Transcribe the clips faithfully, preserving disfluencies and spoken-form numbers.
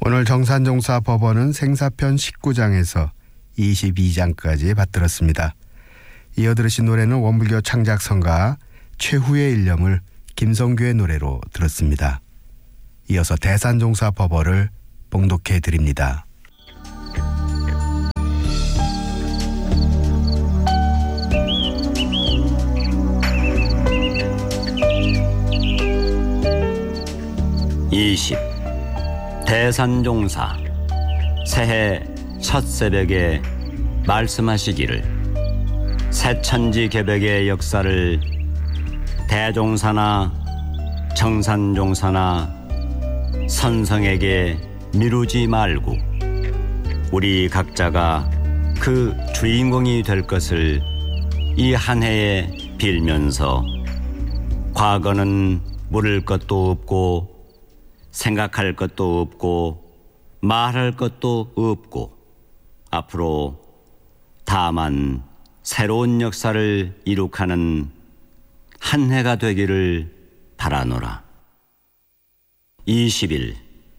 오늘 정산종사 법원은 생사편 십구 장에서 이십이 장까지 받들었습니다. 이어 들으신 노래는 원불교 창작성가 최후의 일념을 김성규의 노래로 들었습니다. 이어서 대산종사 법어를 봉독해 드립니다. 이십. 대산종사 새해 첫 새벽에 말씀하시기를 새천지 개벽의 역사를 대종사나 정산종사나 선성에게 미루지 말고 우리 각자가 그 주인공이 될 것을 이 한 해에 빌면서 과거는 물을 것도 없고 생각할 것도 없고 말할 것도 없고 앞으로 다만 새로운 역사를 이룩하는 한 해가 되기를 바라노라. 이십 일.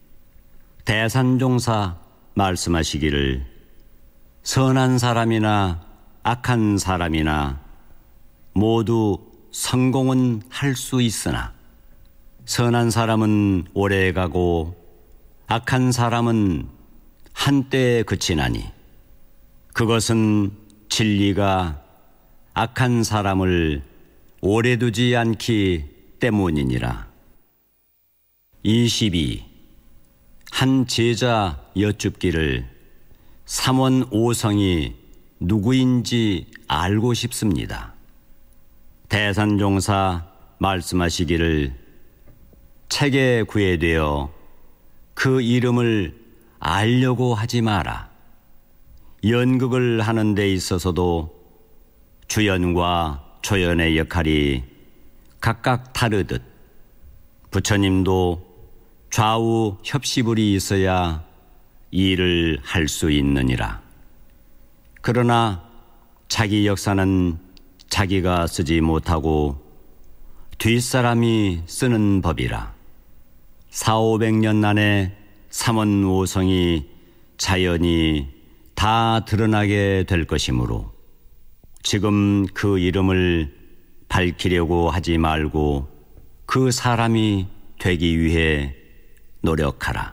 대산종사 말씀하시기를 선한 사람이나 악한 사람이나 모두 성공은 할 수 있으나 선한 사람은 오래 가고 악한 사람은 한때에 그치나니 그것은 진리가 악한 사람을 오래 두지 않기 때문이니라. 이십이. 한 제자 여쭙기를 삼원 오성이 누구인지 알고 싶습니다. 대산종사 말씀하시기를 책에 구애되어 그 이름을 알려고 하지 마라. 연극을 하는 데 있어서도 주연과 조연의 역할이 각각 다르듯 부처님도 좌우 협시불이 있어야 일을 할 수 있느니라. 그러나 자기 역사는 자기가 쓰지 못하고 뒷사람이 쓰는 법이라. 사오백 년 안에 삼원오성이 자연히 다 드러나게 될 것이므로 지금 그 이름을 밝히려고 하지 말고 그 사람이 되기 위해 노력하라.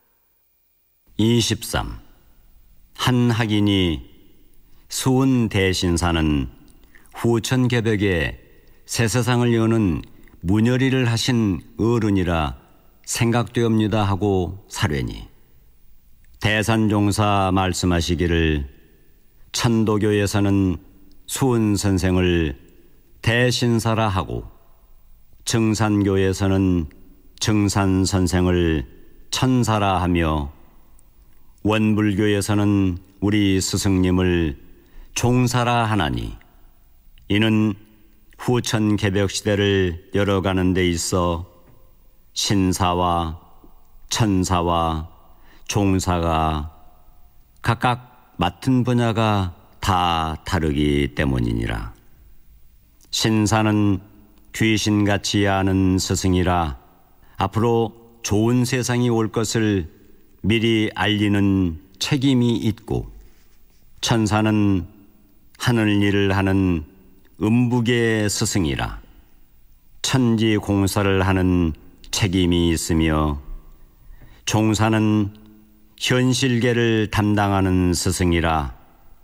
이십삼. 한 학인이 수은 대신사는 후천개벽에 새세상을 여는 문열이를 하신 어른이라 생각되옵니다 하고 사뢰니 대산종사 말씀하시기를 천도교에서는 수은 선생을 대신사라 하고 정산교에서는 정산 선생을 천사라 하며 원불교에서는 우리 스승님을 종사라 하나니 이는 후천 개벽 시대를 열어가는 데 있어 신사와 천사와 종사가 각각 맡은 분야가 다 다르기 때문이니라. 신사는 귀신같이 아는 스승이라 앞으로 좋은 세상이 올 것을 미리 알리는 책임이 있고, 천사는 하늘 일을 하는 음부계의 스승이라 천지 공사를 하는 책임이 있으며, 종사는 현실계를 담당하는 스승이라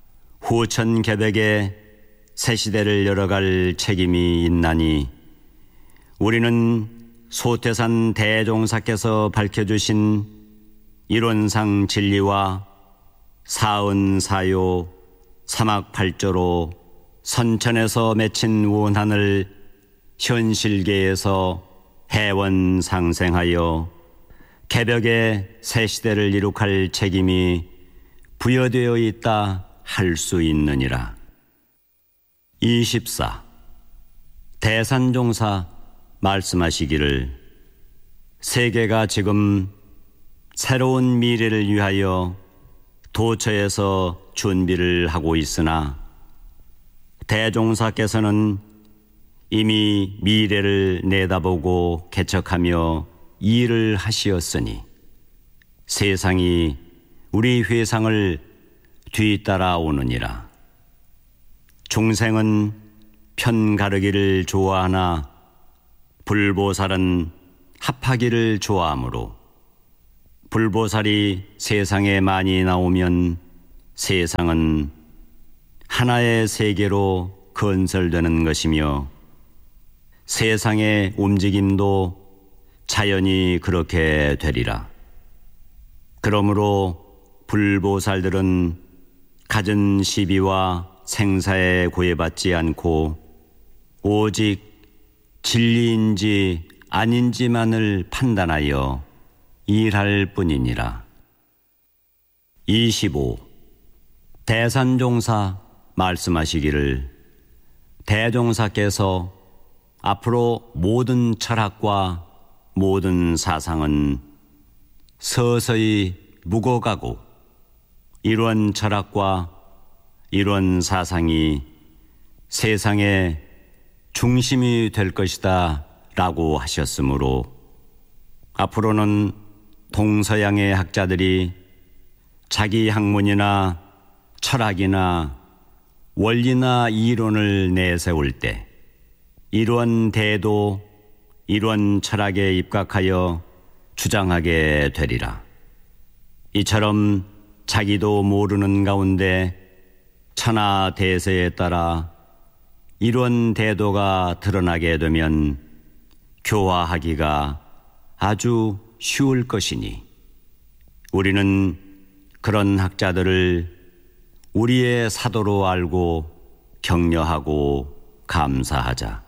후천개벽의 새 시대를 열어갈 책임이 있나니, 우리는 소태산 대종사께서 밝혀주신 이론상 진리와 사은사요 사막팔조로 선천에서 맺힌 원한을 현실계에서 해원상생하여 개벽의 새 시대를 이룩할 책임이 부여되어 있다 할 수 있느니라. 이십사. 대산종사 말씀하시기를 세계가 지금 새로운 미래를 위하여 도처에서 준비를 하고 있으나, 대종사께서는 이미 미래를 내다보고 개척하며 일을 하시었으니 세상이 우리 회상을 뒤따라오느니라. 중생은 편가르기를 좋아하나 불보살은 합하기를 좋아하므로 불보살이 세상에 많이 나오면 세상은 하나의 세계로 건설되는 것이며 세상의 움직임도 자연히 그렇게 되리라. 그러므로 불보살들은 갖은 시비와 생사에 구애받지 않고 오직 진리인지 아닌지만을 판단하여 일할 뿐이니라. 이십오. 대산종사 말씀하시기를 대종사께서 앞으로 모든 철학과 모든 사상은 서서히 묵어가고 이런 철학과 이런 사상이 세상의 중심이 될 것이다 라고 하셨으므로 앞으로는 동서양의 학자들이 자기 학문이나 철학이나 원리나 이론을 내세울 때 이런 대도 이런 철학에 입각하여 주장하게 되리라. 이처럼 자기도 모르는 가운데 천하 대세에 따라 이런 대도가 드러나게 되면 교화하기가 아주 쉬울 것이니 우리는 그런 학자들을 우리의 사도로 알고 격려하고 감사하자.